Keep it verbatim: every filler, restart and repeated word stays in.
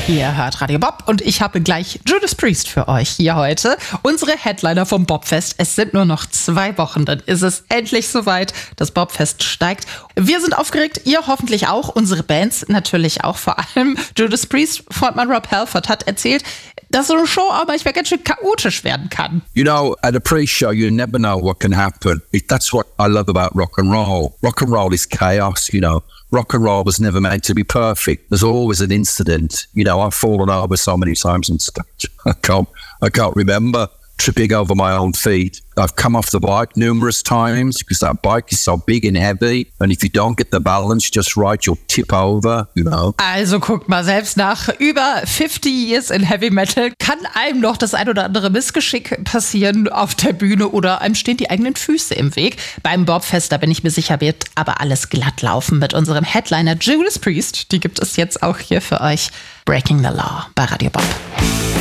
Ihr hört Radio Bob und ich habe gleich Judas Priest für euch hier heute. Unsere Headliner vom Bobfest. Es sind nur noch zwei Wochen, dann ist es endlich soweit. Das Bobfest steigt. Wir sind aufgeregt, ihr hoffentlich auch. Unsere Bands natürlich auch, vor allem Judas Priest. Frontmann Rob Halford hat erzählt, dass so eine Show auch manchmal ganz schön chaotisch werden kann. You know, at a pre-show, you never know what can happen. It, that's what I love about rock and roll. Rock and roll is chaos, you know. Rock and roll was never meant to be perfect. There's always an incident. You know, I've fallen over so many times on stage. I can't, I can't remember tripping over my own feet. I've come off the bike numerous times because that bike is so big and heavy. And if you don't get the balance just right, you'll tip over, you know. Also guckt mal, selbst nach über fifty years in Heavy Metal kann einem noch das ein oder andere Missgeschick passieren auf der Bühne oder einem stehen die eigenen Füße im Weg. Beim Bobfest, da bin ich mir sicher, wird aber alles glatt laufen mit unserem Headliner Judas Priest. Die gibt es jetzt auch hier für euch. Breaking the Law bei Radio Bob.